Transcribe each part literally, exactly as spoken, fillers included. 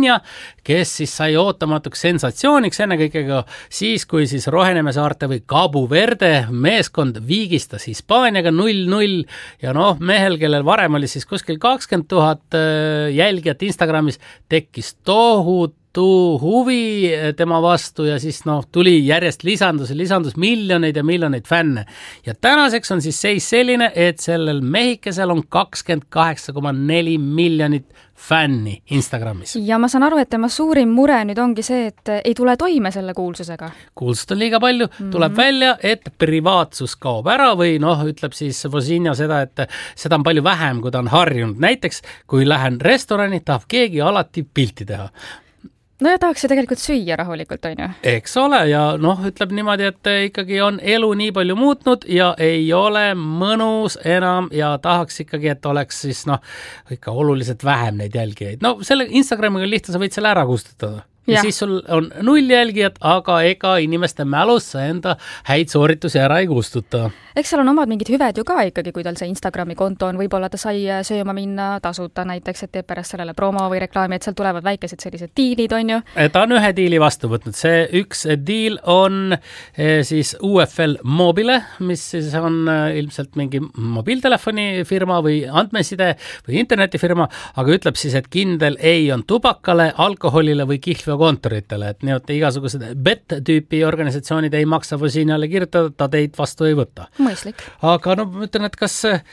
Vozinja, kes siis sai ootamatuks sensatsiooniks ennekõike siis, kui siis Roheneeme saarte või Cabo Verde meeskond viigistas Hispaaniaga null null ja noh, mehel, kellel varem oli siis kuskil kakskümmend tuhat jälgijat Instagramis, tekkis tohut huvi tema vastu ja siis noh, tuli järjest lisandus, lisandus miljoneid ja miljoneid fänne. Ja tänaseks on siis seis selline, et sellel mehikesel on kakskümmend kaheksa koma neli miljonit fänni Instagramis. Ja ma saan aru, et tema suurim mure nüüd ongi see, et ei tule toime selle kuulsusega. Kuulsust on liiga palju, tuleb mm-hmm. välja, et privaatsus kaob ära või noh, ütleb siis Vozinja seda, et seda on palju vähem, kui ta on harjunud. Näiteks, kui lähen restorani, tahab keegi alati pilti teha. No ja tahaks ju tegelikult süüa rahulikult, on ju? Eks ole ja noh, ütleb niimoodi, et ikkagi on elu nii palju muutnud ja ei ole mõnus enam ja tahaks ikkagi, et oleks siis noh, ikka oluliselt vähem neid jälgijaid. No selle Instagramiga lihtne, sa võid selle ära kustutada. Ja, ja siis sul on null jälgijat, aga ega inimeste mälus sa enda häid sooritusi ära ei kustuta. Eks seal on omad mingid hüved ju ka ikkagi, kui tal see Instagrami konto on, võib-olla ta sai sööma minna tasuta näiteks, et teeb pärast sellele promo või reklaami, et seal tulevad väikesed sellised diilid, on ju? Ta on ühe diili vastu võtnud. See üks diil on siis U F L Mobile, mis siis on ilmselt mingi mobiiltelefoni firma või andmeside või internetifirma, aga ütleb siis, et kindel ei on tubakale, alkoholile või kihlveo kontoritele, et nii, et igasugused B E T-tüüpi organisatsioonid ei maksa Vozinjale kirjutada, ta teid vastu ei võta. Mõistlik. Aga no ma ütlen, et kas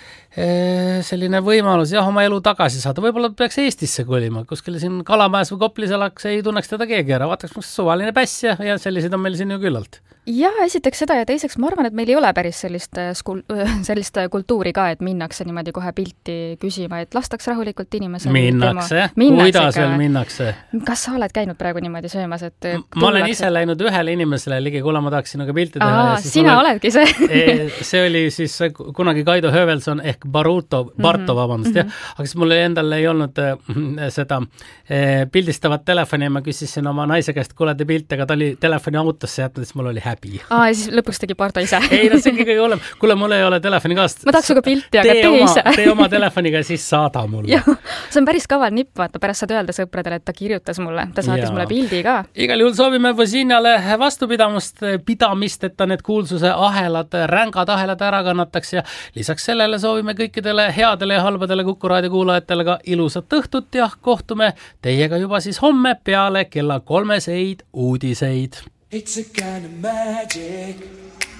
selline võimalus jah, oma elu tagasi saada, võib-olla peaks Eestisse kolima, kuskil siin Kalamäes või Koplisalaks ei tunneks teda keegi ära, vaataks mis suvaline päss ja, ja sellised on meil siin ju küllalt. Ja esiteks seda ja teiseks ma arvan, et meil ei ole päris sellist, skul- sellist kultuuri ka, et minnakse niimoodi kohe pilti küsima, et lastaks rahulikult inimesel. Minnakse? Kuidas veel minnakse? Kas sa oled käinud praegu niimoodi söömas? Et ma olen ise et... läinud ühele inimesele ligi, kuule ma tahaksin aga pilti teha. Aa, sina olen... oledki see. see oli siis kunagi Kaido Hövelson ehk Baruto, Barto, vabandust, mm-hmm. jah. Aga siis mul endal ei olnud äh, seda äh, pildistavat telefoni ja ma küsisin oma naise käest, kuule te pilt, aga ta oli telefoni autosse jätnud, siis mul oli häbi. Aa, ja siis lõpuks tegi Barto ise. ei, no see on kõige hullem. Kuule, mul ei ole telefoni kaast. Ma tahaks suga pilti, aga tee, tee oma, ise. tee oma telefoniga ja siis saada mulle. Ja, see on päris kaval nipp, vaata, pärast saad öelda sõpradele, et ta kirjutas mulle. Ta saatis ja. mulle pildi ka. Igal juhul soovime Vozinjale vastupidamust, pidamist, et ta need kuulsuse ahelad, rängad ahelad ära kannataks ja lisaks sellele soovime kõikidele headele ja halbadele Kuku Raadio kuulajatele ka ilusat õhtut ja kohtume teiega juba siis homme peale kella kolmeseid uudiseid. It's a kind of magic.